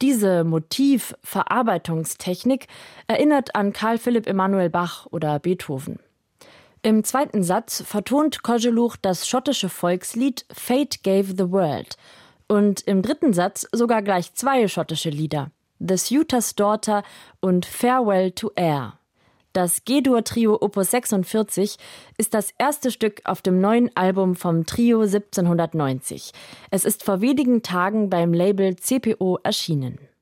Diese Motiv-Verarbeitungstechnik erinnert an Carl Philipp Emanuel Bach oder Beethoven. Im zweiten Satz vertont Koželuch das schottische Volkslied Fate Gave the World und im dritten Satz sogar gleich 2 schottische Lieder, The Suitor's Daughter und Farewell to Air. Das G-Dur-Trio Opus 46 ist das erste Stück auf dem neuen Album vom Trio 1790. Es ist vor wenigen Tagen beim Label CPO erschienen.